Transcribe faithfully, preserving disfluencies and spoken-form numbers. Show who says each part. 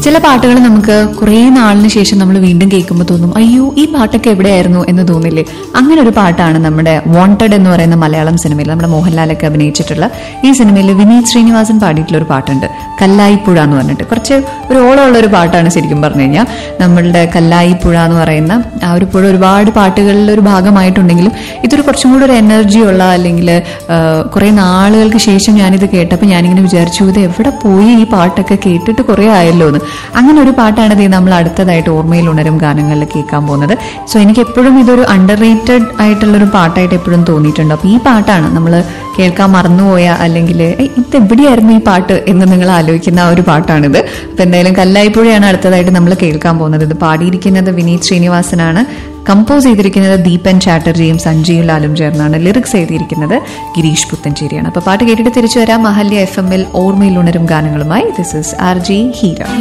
Speaker 1: ചില പാട്ടുകൾ നമുക്ക് കുറെ നാളിന് ശേഷം നമ്മൾ വീണ്ടും കേൾക്കുമ്പോൾ തോന്നും, അയ്യോ ഈ പാട്ടൊക്കെ എവിടെയായിരുന്നു എന്ന് തോന്നില്ലേ? അങ്ങനെ ഒരു പാട്ടാണ് നമ്മുടെ വാണ്ടഡ് എന്ന് പറയുന്ന മലയാളം സിനിമയിൽ നമ്മുടെ മോഹൻലാലൊക്കെ അഭിനയിച്ചിട്ടുള്ള ഈ സിനിമയിൽ വിനീത് ശ്രീനിവാസൻ പാടിയിട്ടുള്ള ഒരു പാട്ടുണ്ട്, കല്ലായിപ്പുഴ എന്ന് പറഞ്ഞിട്ട്. കുറച്ച് ഒരു ഓളമുള്ള ഒരു പാട്ടാണ് ശരിക്കും പറഞ്ഞു കഴിഞ്ഞാൽ. നമ്മളുടെ കല്ലായിപ്പുഴ എന്ന് പറയുന്ന ആ ഒരു പുഴ ഒരുപാട് പാട്ടുകളിൽ ഒരു ഭാഗമായിട്ടുണ്ടെങ്കിലും ഇതൊരു കുറച്ചും കൂടി ഒരു എനർജി ഉള്ള, അല്ലെങ്കിൽ കുറെ നാളുകൾക്ക് ശേഷം ഞാനിത് കേട്ടപ്പോൾ ഞാനിങ്ങനെ വിചാരിച്ചു, ഇത് എവിടെ പോയി ഈ പാട്ടൊക്കെ കേട്ടിട്ട് കുറെ ആയല്ലോ എന്ന്. അങ്ങനെ ഒരു പാട്ടാണ് ഇത് നമ്മൾ അടുത്തതായിട്ട് ഓർമ്മയിൽ ഉണരും ഗാനങ്ങളിൽ കേൾക്കാൻ പോകുന്നത്. സോ എനിക്ക് എപ്പോഴും ഇതൊരു അണ്ടർ റേറ്റഡ് ആയിട്ടുള്ളൊരു പാട്ടായിട്ട് എപ്പോഴും തോന്നിയിട്ടുണ്ട്. അപ്പൊ ഈ പാട്ടാണ് നമ്മൾ കേൾക്കാൻ മറന്നുപോയ, അല്ലെങ്കിൽ ഇത് എവിടെയായിരുന്നു ഈ പാട്ട് എന്ന് നിങ്ങൾ ആലോചിക്കുന്ന ആ ഒരു പാട്ടാണിത്. അപ്പൊ എന്തായാലും കല്ലായിപ്പുഴയാണ് അടുത്തതായിട്ട് നമ്മൾ കേൾക്കാൻ പോകുന്നത്. ഇത് പാടിയിരിക്കുന്നത് വിനീത് ശ്രീനിവാസനാണ്, കമ്പോസ് ചെയ്തിരിക്കുന്നത് ദീപൻ ചാറ്റർജിയും സഞ്ജീവ് ലാലും ചേർന്നാണ്, ലിറിക്സ് എഴുതിയിരിക്കുന്നത് ഗിരീഷ് പുത്തഞ്ചേരിയാണ്. അപ്പൊ പാട്ട് കേട്ടിട്ട് തിരിച്ചു വരാം അഹല്യ എഫ് എമ്മിൽ ഓർമ്മയിൽ ഉണരും ഗാനങ്ങളുമായി. This is R G Heera.